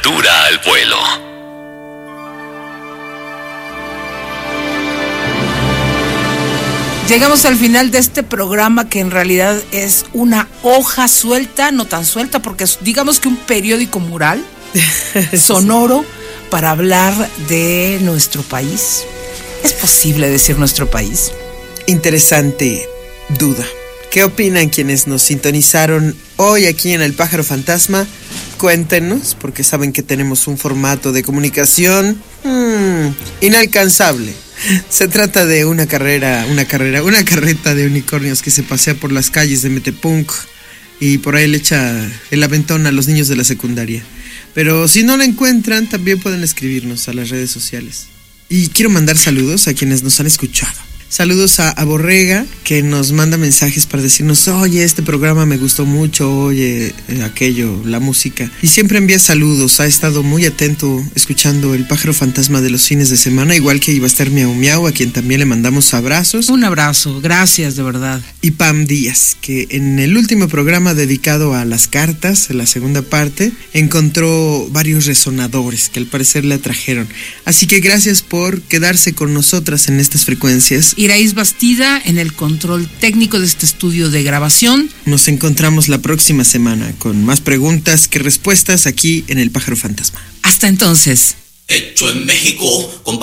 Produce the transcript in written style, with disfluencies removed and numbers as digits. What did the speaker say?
Cultura al vuelo. Llegamos al final de este programa que en realidad es una hoja suelta, no tan suelta, porque es, digamos que un periódico mural sonoro para hablar de nuestro país. ¿Es posible decir nuestro país? Interesante duda. ¿Qué opinan quienes nos sintonizaron hoy aquí en El Pájaro Fantasma? Cuéntenos, porque saben que tenemos un formato de comunicación inalcanzable. Se trata de una carreta de unicornios que se pasea por las calles de Metepunk y por ahí le echa el aventón a los niños de la secundaria. Pero si no la encuentran, también pueden escribirnos a las redes sociales. Y quiero mandar saludos a quienes nos han escuchado. Saludos a Borrega, que nos manda mensajes para decirnos: oye, este programa me gustó mucho, oye, aquello, la música. Y siempre envía saludos, ha estado muy atento escuchando El Pájaro Fantasma de los fines de semana, igual que iba a estar Miau Miau, a quien también le mandamos abrazos. Un abrazo, gracias de verdad. Y Pam Díaz, que en el último programa dedicado a las cartas, en la segunda parte, encontró varios resonadores que al parecer le atrajeron. Así que gracias por quedarse con nosotras en estas frecuencias. Iraís Bastida en el control técnico de este estudio de grabación. Nos encontramos la próxima semana con más preguntas que respuestas aquí en El Pájaro Fantasma. Hasta entonces. Hecho en México, con